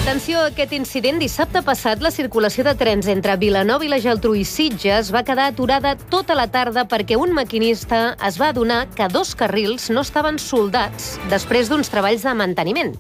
Atenció a aquest incident. Dissabte passat, la circulació de trens entre Vilanova i la Geltrú i Sitges va quedar aturada tota la tarda perquè un maquinista es va adonar que 2 carrils no estaven soldats després d'uns treballs de manteniment.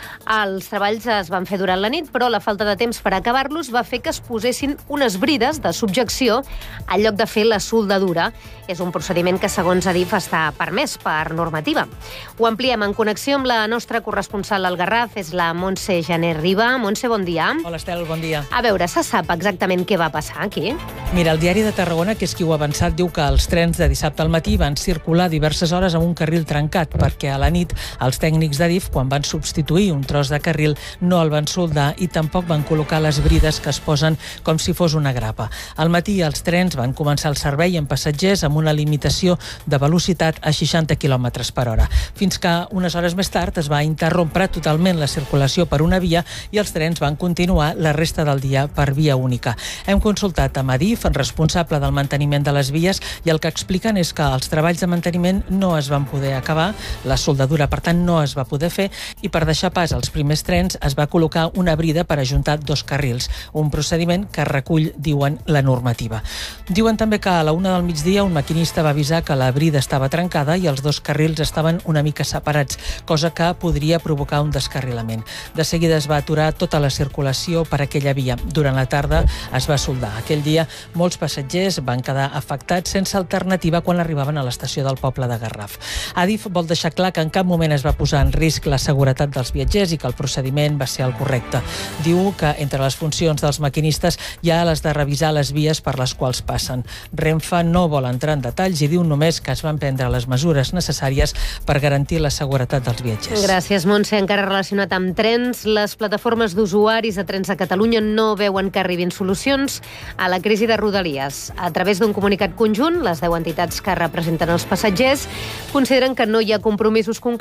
Els treballs es van fer durant la nit, però la falta de temps per acabar-los va fer que es posessin unes brides de subjecció en lloc de fer la soldadura. És un procediment que, segons Adif, està permès per normativa. Ho ampliem en connexió amb la nostra corresponsal al Garraf, és la Montse Janer Riba. Montse, bon dia. Hola, Estel, bon dia. A veure, se sap exactament què va passar aquí? Mira, el Diari de Tarragona, que és qui ho ha avançat, diu que els trens de dissabte al matí van circular diverses hores amb un carril trencat, perquè a la nit els tècnics d'Adif, quan van substituir un tros de carril, no el van soldar i tampoc van col·locar les brides que es posen com si fos una grapa. Al matí els trens van començar el servei amb passatgers amb una limitació de velocitat a 60 km per hora, fins que unes hores més tard es va interrompre totalment la circulació per una via i els trens van continuar la resta del dia per via única. Hem consultat amb Adif, responsable del manteniment de les vies, i el que expliquen és que els treballs de manteniment no es van poder acabar, la soldadura, per tant, no es va poder fer, i per deixar pas als primers trens es va col·locar una brida per ajuntar 2 carrils, un procediment que recull, diuen, la normativa. Diuen també que a la 1 del migdia un maquinista va avisar que la brida estava trencada i els 2 carrils estaven una mica separats, cosa que podria provocar un descarrilament. De seguida es va aturar tota la circulació per aquella via. Durant la tarda es va soldar. Aquell dia molts passatgers van quedar afectats sense alternativa quan arribaven a l'estació del poble de Garraf. Adif vol deixar clar que en cap moment es va posar en risc la seguretat dels viatgers i que el procediment va ser el correcte. Diu que entre les funcions dels maquinistes hi ha les de revisar les vies per les quals passen. Renfe no vol entrar en detalls i diu només que es van prendre les mesures necessàries per garantir la seguretat dels viatgers. Gràcies, Montse. Encara relacionat amb trens, les plataformes d'usuaris de trens a Catalunya no veuen que arribin solucions a la crisi de Rodalies. A través d'un comunicat conjunt, les 10 entitats que representen els passatgers consideren que no hi ha compromisos concrets